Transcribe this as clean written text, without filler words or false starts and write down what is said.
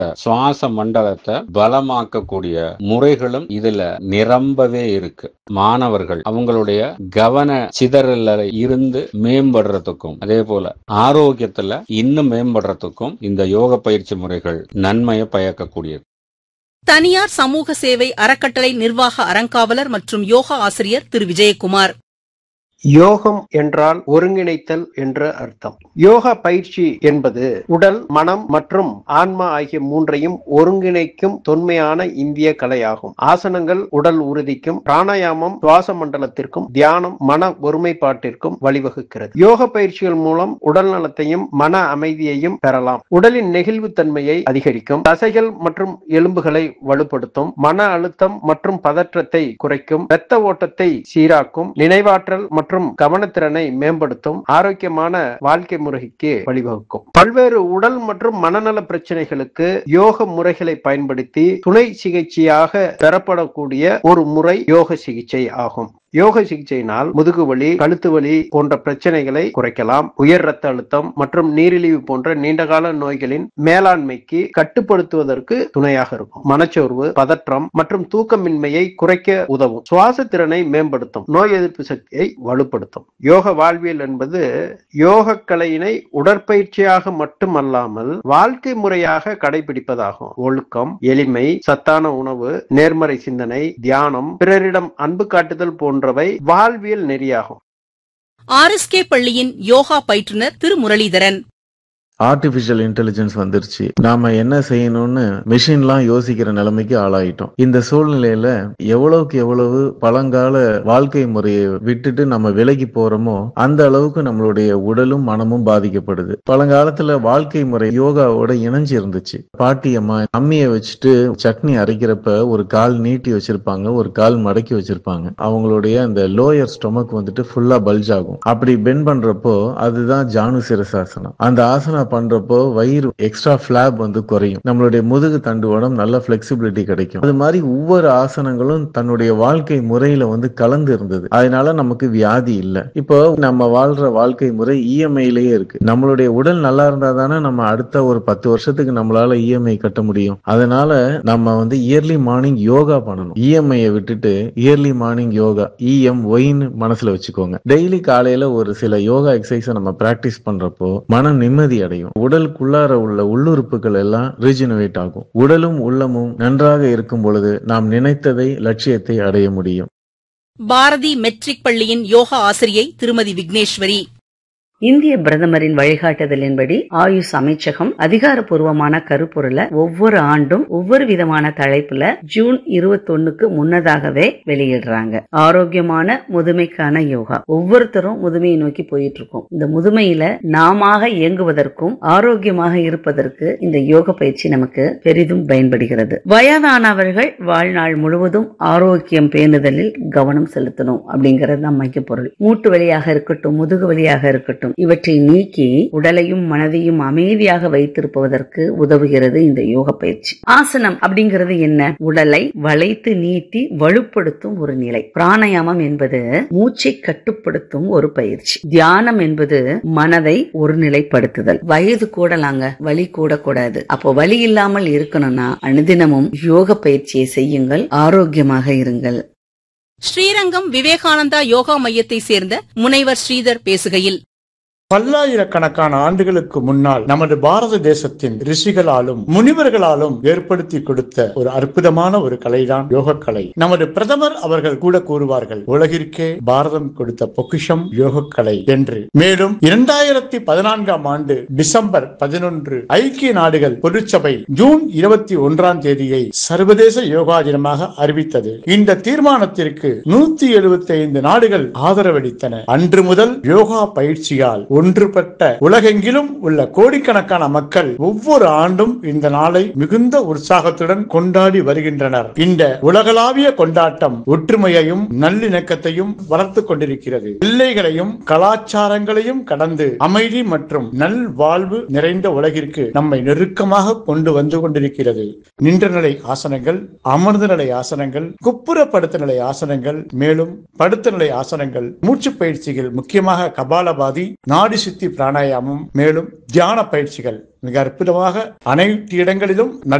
சுவாச மண்டலத்தை பலமாக்கக்கூடிய முறைகளும் இதுல நிரம்பவே இருக்கு. மாணவர்கள் அவங்களுடைய கவன சிதறல இருந்து மேம்படுறதுக்கும், அதே போல ஆரோக்கியத்துல இன்னும் மேம்படுறதுக்கும் இந்த யோக பயிற்சி முறைகள் நன்மையை பயக்கக்கூடியது. தனியார் சமூக சேவை அறக்கட்டளை நிர்வாக அறங்காவலர் மற்றும் யோகா ஆசிரியர் திரு விஜயகுமார். யோகம் என்றால் ஒருங்கிணைத்தல் என்ற அர்த்தம். யோகா பயிற்சி என்பது உடல், மனம் மற்றும் ஆன்மா ஆகிய மூன்றையும் ஒருங்கிணைக்கும் தொன்மையான இந்திய கலையாகும். ஆசனங்கள் உடல் உறுதிக்கும், பிராணாயாமம் சுவாச மண்டலத்திற்கும், தியானம் மன ஒருமைப்பாட்டிற்கும் வழிவகுக்கிறது. யோக பயிற்சிகள் மூலம் உடல் நலத்தையும் மன அமைதியையும் பெறலாம். உடலின் நெகிழ்வு தன்மையை அதிகரிக்கும், தசைகள் மற்றும் எலும்புகளை வலுப்படுத்தும், மன அழுத்தம் மற்றும் பதற்றத்தை குறைக்கும், இரத்த ஓட்டத்தை சீராக்கும், நினைவாற்றல் மற்றும் கவனத்திறனை மேம்படுத்தும், ஆரோக்கியமான வாழ்க்கை முறைக்கு வழிவகுக்கும். பல்வேறு உடல் மற்றும் மனநல பிரச்சனைகளுக்கு யோக முறைகளை பயன்படுத்தி துணை சிகிச்சையாக பெறப்படக்கூடிய ஒரு முறை யோக சிகிச்சை ஆகும். யோக சிகிச்சையினால் முதுகு வலி, கழுத்து வலி போன்ற பிரச்சனைகளை குறைக்கலாம். உயர் ரத்த அழுத்தம் மற்றும் நீரிழிவு போன்ற நீண்டகால நோய்களின் மேலாண்மைக்கு கட்டுப்படுத்துவதற்கு துணையாக இருக்கும். மனச்சோர்வு, பதற்றம் மற்றும் தூக்கமின்மையை குறைக்க உதவும். சுவாச திறனை மேம்படுத்தும், நோய் எதிர்ப்பு சக்தியை வலுப்படுத்தும். யோக வாழ்வியல் என்பது யோக கலையினை உடற்பயிற்சியாக மட்டுமல்லாமல் வாழ்க்கை முறையாக கடைபிடிப்பதாகும். ஒழுக்கம், எளிமை, சத்தான உணவு, நேர்மறை சிந்தனை, தியானம், பிறரிடம் அன்பு காட்டுதல் போன்றவை வாழ்வியல் நெறியாகும். RSK பள்ளியின் யோகா பயிற்றுனர் திரு முரளிதரன். ஆர்டிபிஷியல் இன்டெலிஜென்ஸ் வந்துருச்சு. நாம என்ன செய்யணும்னு மெஷின்லாம் யோசிக்கிற நிலைமைக்கு ஆளாயிட்டோம். இந்த சூழ்நிலையில எவ்வளவுக்கு எவ்வளவு பழங்கால வாழ்க்கை முறையை விட்டுட்டு நம்ம விலகி போறோமோ அந்த அளவுக்கு நம்மளுடைய உடலும் மனமும் பாதிக்கப்படுது. பழங்காலத்துல வாழ்க்கை முறை யோகாவோட இணைஞ்சு இருந்துச்சு. பாட்டியம்மா அம்மியை வச்சுட்டு சட்னி அரைக்கிறப்ப ஒரு கால் நீட்டி வச்சிருப்பாங்க, ஒரு கால் மடக்கி வச்சிருப்பாங்க. அவங்களுடைய அந்த லோயர் ஸ்டொமக் வந்துட்டு ஃபுல்லா பல்ஜ் ஆகும். அப்படி பெண்ட் பண்றப்போ அதுதான் ஜானு சிரசாசனம். அந்த ஆசனம் பண்றப்போ வயிறு எக்ஸ்ட்ரா பிளாப் வந்து குறையும். நம்மளுடைய முதுகு தண்டுவடம் நல்ல பிளெக்சிபிலிட்டி கிடைக்கும். அது மாதிரி ஒவ்வொரு ஆசனங்களும் தன்னுடைய வாழ்க்கை முறையில வந்து கலந்து இருந்தது. அதனால நமக்கு வியாதி இல்லை. இப்போ நம்ம வாழ்ற வாழ்க்கை முறை இஎம்ஐலயே இருக்கு. நம்மளுடைய உடல் நல்லா இருந்தா தானே நம்ம அடுத்த ஒரு 10 வருஷத்துக்கு நம்மளால இஎம்ஐ கட்ட முடியும். அதனால நம்ம வந்து இயர்லி மார்னிங் யோகா பண்ணணும். இஎம்ஐயை விட்டுட்டு இயர்லி மார்னிங் யோகா, EMYன்னு மனசுல வச்சுக்கோங்க. டெய்லி காலையில ஒரு சில யோகா எக்ஸசைஸ் நம்ம பிராக்டிஸ் பண்றப்போ மன நிம்மதி அடையும். உடலுக்குள்ளார உள்ள உள்ளுறுப்புகள் எல்லாம் ரீஜெனரேட் ஆகும். உடலும் உள்ளமும் நன்றாக இருக்கும் பொழுது நாம் நினைத்ததை, லட்சியத்தை அடைய முடியும். பாரதி மெட்ரிக் பள்ளியின் யோகா ஆசிரியை திருமதி விக்னேஸ்வரி. இந்திய பிரதமரின் வழிகாட்டுதலின்படி ஆயுஷ் அமைச்சகம் அதிகாரப்பூர்வமான கருப்பொருளை ஒவ்வொரு ஆண்டும் ஒவ்வொரு விதமான தலைப்புல ஜூன் 21க்கு முன்னதாகவே வெளியிடுறாங்க. ஆரோக்கியமான முதுமைக்கான யோகா. ஒவ்வொருத்தரும் முதுமையை நோக்கி போயிட்டு இருக்கோம். இந்த முதுமையில நாம இயங்குவதற்கும் ஆரோக்கியமாக இருப்பதற்கு இந்த யோக பயிற்சி நமக்கு பெரிதும் பயன்படுகிறது. வயதானவர்கள் வாழ்நாள் முழுவதும் ஆரோக்கியம் பேணுதலில் கவனம் செலுத்தணும் அப்படிங்கறது தான் மைய பொருள். மூட்டு வலியாக இருக்கட்டும், முதுகு வலியாக இருக்கட்டும், இவற்றை நீக்கி உடலையும் மனதையும் அமைதியாக வைத்திருப்பதற்கு உதவுகிறது இந்த யோக பயிற்சி. ஆசனம் அப்படிங்கிறது என்ன? உடலை வளைத்து நீட்டி வலுப்படுத்தும் ஒரு நிலை. பிராணாயாமம் என்பது மூச்சை கட்டுப்படுத்தும் ஒரு பயிற்சி. தியானம் என்பது மனதை ஒருநிலைப்படுத்துதல். வயது கூடலாங்க, வலி கூடக்கூடாது. அப்போ வலி இல்லாமல் இருக்கணும்னா அனுதினமும் யோக பயிற்சியை செய்யுங்கள், ஆரோக்கியமாக இருங்கள். ஸ்ரீரங்கம் விவேகானந்தா யோகா மையத்தை சேர்ந்த முனைவர் ஸ்ரீதர் பேசுகையில், பல்லாயிரக்கணக்கான ஆண்டுகளுக்கு முன்னால் நமது பாரத தேசத்தின் ரிஷிகளாலும் முனிவர்களாலும் ஏற்படுத்தி கொடுத்த ஒரு அற்புதமான ஒரு கலைதான் யோக கலை. நமது பிரதமர் அவர்கள் கூட கூறுவார்கள், உலகிற்கே பாரதம் கொடுத்த பொக்கிஷம் யோக கலை என்று. மேலும் 2014ஆம் ஆண்டு டிசம்பர் 11 ஐக்கிய நாடுகள் பொதுச்சபை ஜூன் 21ஆம் தேதியை சர்வதேச யோகா தினமாக அறிவித்தது. இந்த தீர்மானத்திற்கு 175 நாடுகள் ஆதரவளித்தன. அன்று முதல் யோகா பயிற்சியால் ஒன்றுபட்ட உலகெங்கிலும் உள்ள கோடிக்கணக்கான மக்கள் ஒவ்வொரு ஆண்டும் இந்த நாளை மிகுந்த உற்சாகத்துடன் கொண்டாடி வருகின்றனர். இந்த உலகளாவிய கொண்டாட்டம் ஒற்றுமையையும் நல்லிணக்கத்தையும் வளர்த்துக் கொண்டிருக்கிறது. எல்லைகளையும் கலாச்சாரங்களையும் கடந்து அமைதி மற்றும் நல் வாழ்வு நிறைந்த உலகிற்கு நம்மை நெருக்கமாக கொண்டு வந்து கொண்டிருக்கிறது. நின்ற நிலை ஆசனங்கள், அமர்ந்த நிலை ஆசனங்கள், குப்புறப்படுத்த நிலை ஆசனங்கள், மேலும் படுத்த நிலை ஆசனங்கள், மூச்சு பயிற்சிகள், முக்கியமாக கபாலபாதி, நாடி நாடி சுத்தி பிராணாயாமம், மேலும் தியான பயிற்சிகள் மிக அற்புதமாக அனைத்து இடங்களிலும்